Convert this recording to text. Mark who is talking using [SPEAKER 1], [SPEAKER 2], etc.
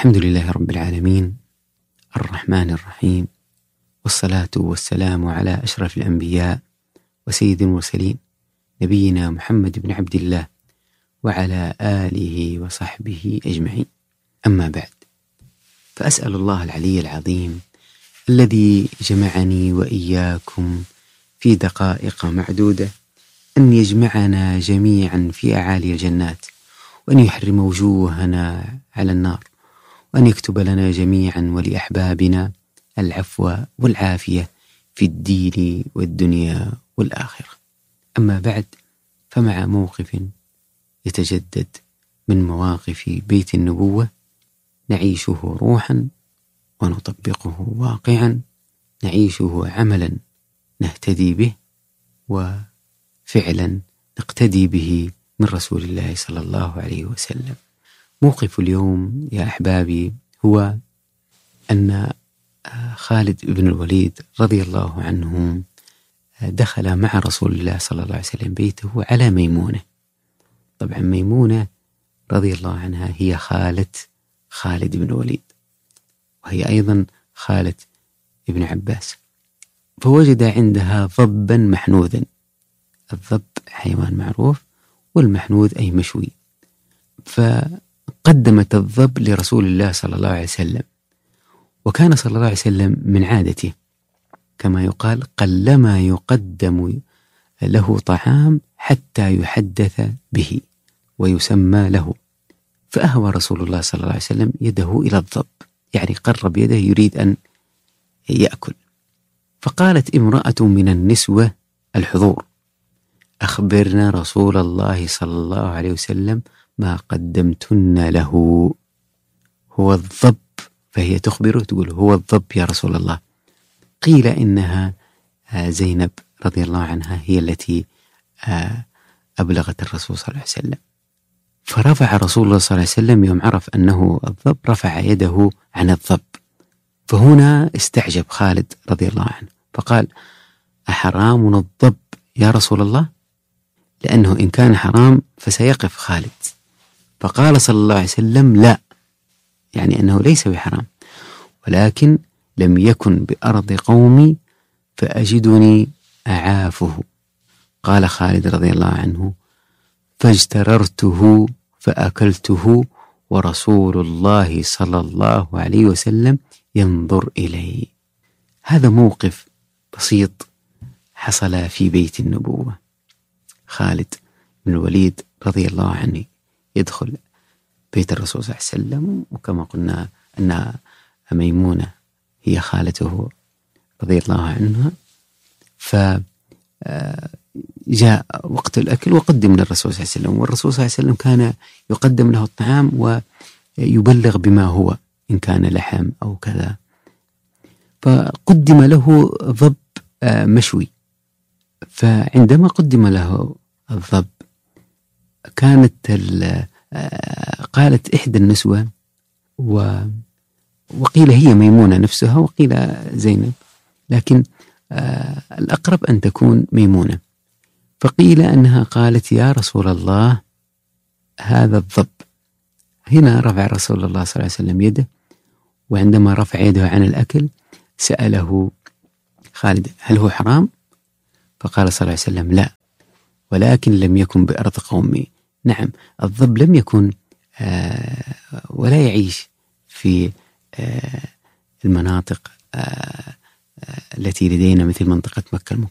[SPEAKER 1] الحمد لله رب العالمين الرحمن الرحيم، والصلاة والسلام على أشرف الأنبياء وسيد المرسلين نبينا محمد بن عبد الله وعلى آله وصحبه أجمعين. أما بعد، فأسأل الله العلي العظيم الذي جمعني وإياكم في دقائق معدودة أن يجمعنا جميعا في أعالي الجنات، وأن يحرم وجوهنا على النار، وأن يكتب لنا جميعا ولأحبابنا العفو والعافية في الدين والدنيا والآخرة. أما بعد، فمع موقف يتجدد من مواقف بيت النبوة نعيشه روحا ونطبقه واقعا، نعيشه عملا نهتدي به، وفعلا نقتدي به من رسول الله صلى الله عليه وسلم. موقف اليوم يا أحبابي هو أن خالد بن الوليد رضي الله عنه دخل مع رسول الله صلى الله عليه وسلم بيته على ميمونة. طبعا ميمونة رضي الله عنها هي خالة خالد بن الوليد، وهي أيضا خالة ابن عباس. فوجد عندها ضبا محنوذا. الضب حيوان معروف، والمحنوذ أي مشوي. فقدمت الضب لرسول الله صلى الله عليه وسلم، وكان صلى الله عليه وسلم من عادته كما يقال قلما يقدم له طعام حتى يحدث به ويسمى له. فأهوى رسول الله صلى الله عليه وسلم يده إلى الضب، يعني قرب يده يريد أن يأكل. فقالت امرأة من النسوة الحضور: أخبرنا رسول الله صلى الله عليه وسلم ما قدمتن له. هو الضب. فهي تخبره تقول: هو الضب يا رسول الله. قيل إنها زينب رضي الله عنها هي التي أبلغت الرسول صلى الله عليه وسلم. فرفع رسول الله صلى الله عليه وسلم يوم عرف أنه الضب، رفع يده عن الضب. فهنا استعجب خالد رضي الله عنه فقال: أحرام الضب يا رسول الله؟ لأنه إن كان حرام فسيقف خالد. فقال صلى الله عليه وسلم: لا، يعني أنه ليس بحرام، ولكن لم يكن بأرض قومي فأجدني أعافه. قال خالد رضي الله عنه: فاجتررته فأكلته ورسول الله صلى الله عليه وسلم ينظر إلي. هذا موقف بسيط حصل في بيت النبوة. خالد بن الوليد رضي الله عنه يدخل بيت الرسول صلى الله عليه وسلم، وكما قلنا أن ميمونة هي خالته رضي الله عنها. فجاء وقت الأكل وقدم للرسول صلى الله عليه وسلم، والرسول صلى الله عليه وسلم كان يقدم له الطعام ويبلغ بما هو إن كان لحم أو كذا. فقدم له ضب مشوي. فعندما قدم له الضب قالت إحدى النسوة، وقيل هي ميمونة نفسها وقيل زينب، لكن الأقرب أن تكون ميمونة. فقيل أنها قالت: يا رسول الله هذا الضب. هنا رفع رسول الله صلى الله عليه وسلم يده، وعندما رفع يده عن الأكل سأله خالد: هل هو حرام؟ فقال صلى الله عليه وسلم: لا، ولكن لم يكن بأرض قومي. نعم، الضب لم يكن ولا يعيش في المناطق التي لدينا مثل منطقة مكة المكرمة.